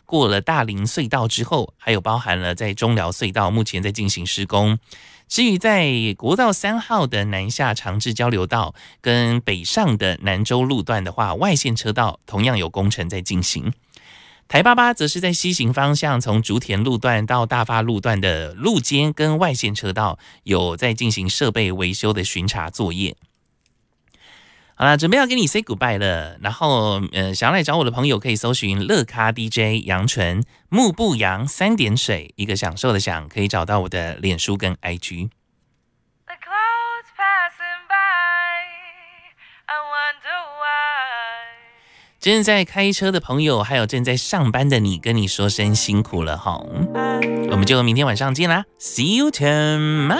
过了大林隧道之后，还有包含了在中寮隧道目前在进行施工。至于在国道3号的南下长治交流道跟北上的南州路段的话，外线车道同样有工程在进行。台88则是在西行方向，从竹田路段到大发路段的路肩跟外线车道有在进行设备维修的巡查作业。好啦，准备要跟你 say goodbye 了。然后，想要来找我的朋友可以搜寻乐咖 DJ 杨纯，木不扬3点水，一个享受的享，可以找到我的脸书跟 IG。正在开车的朋友，还有正在上班的你，跟你说声辛苦了哈。我们就明天晚上见啦 ，See you tomorrow。